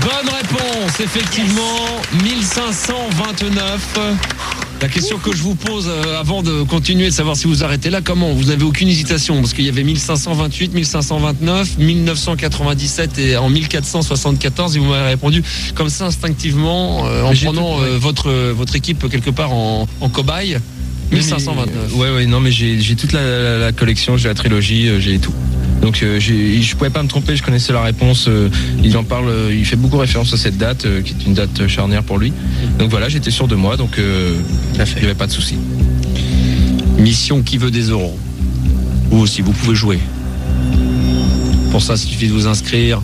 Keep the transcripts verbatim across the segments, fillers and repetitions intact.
Bonne réponse, effectivement, mille cinq cent vingt-neuf. La question que je vous pose euh, avant de continuer, de savoir si vous arrêtez là, comment? Vous n'avez aucune hésitation, parce qu'il y avait mille cinq cent vingt-huit, mille cinq cent vingt-neuf, mille neuf cent quatre-vingt-dix-sept et en mille quatre cent soixante-quatorze, et vous m'avez répondu comme ça instinctivement, euh, en prenant tout, ouais. euh, votre, votre équipe quelque part en, en cobaye. mille cinq cent vingt-neuf. Ouais, ouais, non, mais j'ai, j'ai toute la, la, la collection, j'ai la trilogie, euh, j'ai tout. Donc euh, j'ai, je pouvais pas me tromper, je connaissais la réponse. Euh, il en parle, euh, il fait beaucoup référence à cette date, euh, qui est une date charnière pour lui. Donc voilà, j'étais sûr de moi, donc euh, il n'y avait pas de souci. Mission qui veut des euros. Vous aussi, vous pouvez jouer. Pour ça, il suffit de vous inscrire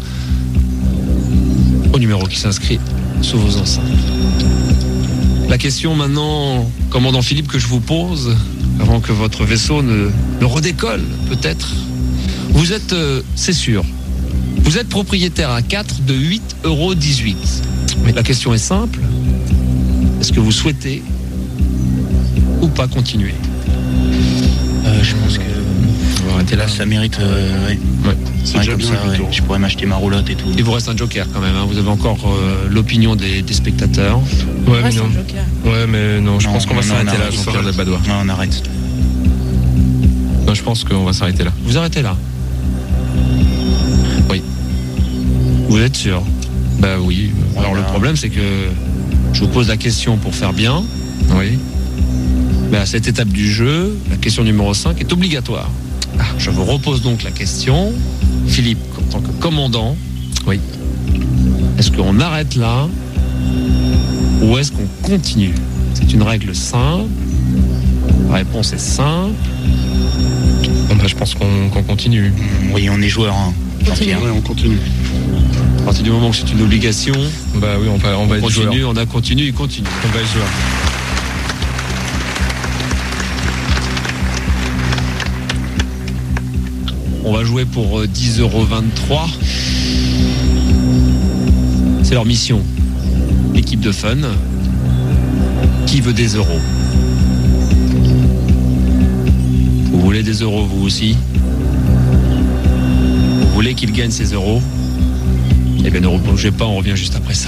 au numéro qui s'inscrit sous vos enceintes. La question maintenant, commandant Philippe, que je vous pose, avant que votre vaisseau ne, ne redécolle, peut-être. Vous êtes, euh, c'est sûr, vous êtes propriétaire à quatre de huit euros dix-huit. Mais la question est simple. Est-ce que vous souhaitez ou pas continuer? euh, Je pense que on va arrêter là, ça mérite. Euh, ouais. Ouais. C'est ouais, comme ça, ouais. Je pourrais m'acheter ma roulotte et tout. Il vous reste un joker quand même, hein. Vous avez encore euh, l'opinion des, des spectateurs. Ouais, mais non. Ouais, mais non, je non, pense qu'on va non, s'arrêter là. Jean-Pierre Badois. Non, on arrête. Non, je pense qu'on va s'arrêter là. Vous arrêtez là? Oui. Vous êtes sûr? Bah oui. Alors voilà. Le problème, c'est que je vous pose la question pour faire bien. Oui. Mais à cette étape du jeu, la question numéro cinq est obligatoire. Ah, je vous repose donc la question. Philippe, en tant que commandant, oui. Est-ce qu'on arrête là ou est-ce qu'on continue? C'est une règle simple. La réponse est simple. Bon, bah, je pense qu'on, qu'on continue. Oui, on est joueur. Hein. Jean-Pierre. Oui, on continue. À partir du moment où c'est une obligation, bah oui, on va, on va on être continue, joueur. On a continué, il continue. On va être joueur. On va jouer pour dix euros vingt-trois. C'est leur mission. L'équipe de Fun. Qui veut des euros? Vous voulez des euros, vous aussi? Vous voulez qu'ils gagnent ces euros? Eh bien, ne replongez pas, on revient juste après ça.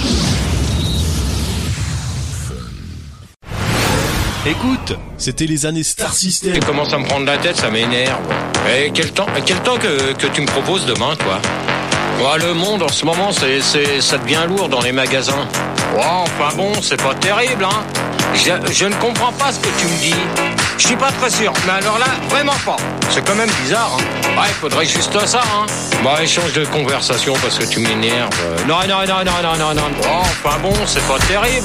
Écoute, c'était les années Star System. Tu commences à me prendre la tête, ça m'énerve. Et quel temps, quel temps que, que tu me proposes demain, toi? Ouais, le monde, en ce moment, c'est, c'est, ça devient lourd dans les magasins. Ouais, enfin bon, c'est pas terrible, hein. Je, je ne comprends pas ce que tu me dis. Je suis pas très sûr, mais alors là, vraiment pas. C'est quand même bizarre, hein. Ouais, faudrait juste ça, hein. Bah, échange de conversation parce que tu m'énerves. Non, non, non, non, non, non, non. Oh, enfin bon, c'est pas terrible.